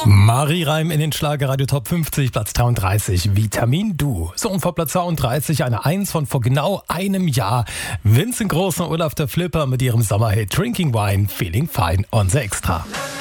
Marie Reim in den Schlagerradio Top 50, Platz 33, Vitamin Du. So, und vor Platz 32 eine 1 von vor genau einem Jahr. Vincent Groß und Olaf der Flipper mit ihrem Sommerhit Drinking Wine, Feeling Fine, unser Extra.